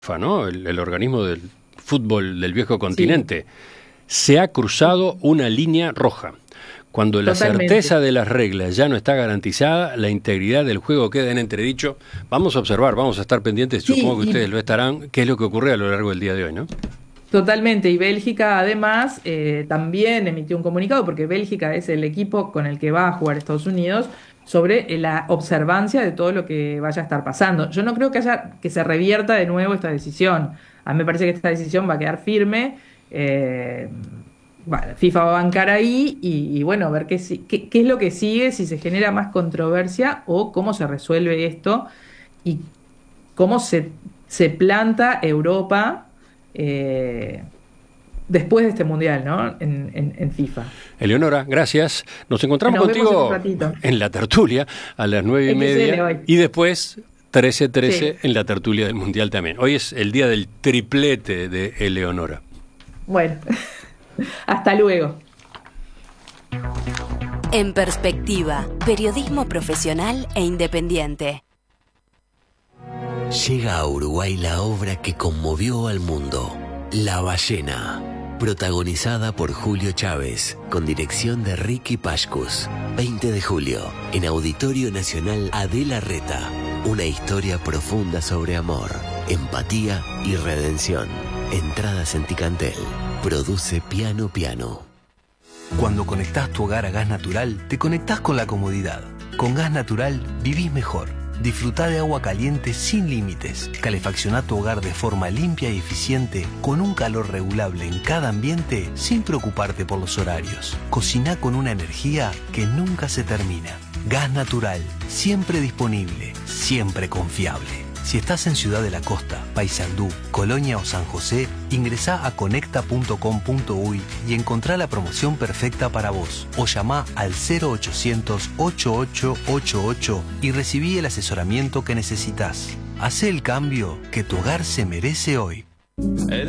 ¿no? El organismo del fútbol del viejo continente, Sí. se ha cruzado una línea roja. Cuando la Totalmente. certeza de las reglas ya no está garantizada, la integridad del juego queda en entredicho. Vamos a observar, vamos a estar pendientes, Sí, supongo que y ustedes lo estarán, qué es lo que ocurre a lo largo del día de hoy, ¿no? totalmente. Y Bélgica, además, también emitió un comunicado, porque Bélgica es el equipo con el que va a jugar Estados Unidos, sobre la observancia de todo lo que vaya a estar pasando. Yo no creo que se revierta de nuevo esta decisión. A mí me parece que esta decisión va a quedar firme. eh, bueno, FIFA va a bancar ahí y bueno, ver qué es lo que sigue, si se genera más controversia o cómo se resuelve esto y cómo se planta Europa eh, después de este mundial, ¿no? En FIFA. Eleonora, gracias. Nos encontramos Nos vemos en un contigo ratito. en la tertulia a las 9:30 hoy. y después 13:13 Sí. en la tertulia del Mundial también. Hoy es el día del triplete de Eleonora. Bueno, hasta luego. En Perspectiva, periodismo profesional e independiente. Llega a Uruguay la obra que conmovió al mundo, La ballena, protagonizada por Julio Chávez, con dirección de Ricky Pashkus. 20 de julio, en Auditorio Nacional Adela Reta, una historia profunda sobre amor, empatía y redención. Entradas en Ticantel. Produce Piano Piano. Cuando conectás tu hogar a gas natural, te conectás con la comodidad. Con gas natural vivís mejor. Disfrutá de agua caliente sin límites. Calefaccioná tu hogar de forma limpia y eficiente, con un calor regulable en cada ambiente, sin preocuparte por los horarios. Cociná con una energía que nunca se termina. Gas natural, siempre disponible, siempre confiable. Si estás en Ciudad de la Costa, Paysandú, Colonia o San José, ingresá a conecta.com.uy y encontrá la promoción perfecta para vos. O llamá al 0800-8888 y recibí el asesoramiento que necesitas. Hacé el cambio que tu hogar se merece hoy.